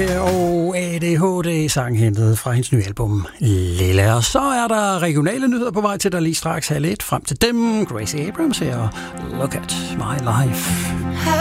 her, og ADHD-sang hentet fra hendes nye album Lilla. Og så er der regionale nyheder på vej til dig lige straks 12:30. Frem til dem, Gracie Abrams her, Look at My Life.